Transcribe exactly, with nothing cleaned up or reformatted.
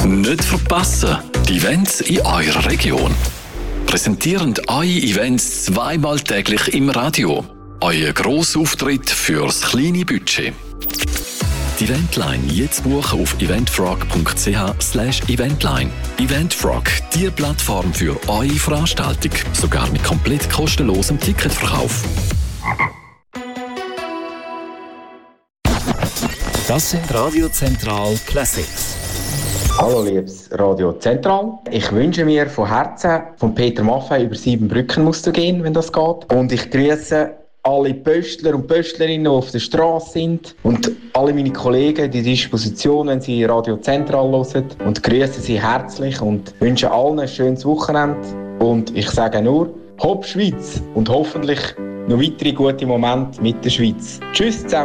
Nicht verpassen, die Events in eurer Region. Präsentierend eure Events zweimal täglich im Radio. Euer Grossauftritt fürs kleine Budget. Die Eventline jetzt buchen auf eventfrog.ch slash eventline. Eventfrog, die Plattform für eure Veranstaltung. Sogar mit komplett kostenlosem Ticketverkauf. Das sind Radio Zentral Classics. Hallo liebes Radio Zentral. Ich wünsche mir von Herzen von Peter Maffay über sieben Brücken musst du gehen, wenn das geht. Und ich grüße alle Pöstler und Pöstlerinnen, die auf der Straße sind und alle meine Kollegen die Disposition, wenn sie Radio Zentral hören, und grüße sie herzlich und wünsche allen ein schönes Wochenende. Und ich sage nur, Hopp Schweiz und hoffentlich noch weitere gute Momente mit der Schweiz. Tschüss zusammen.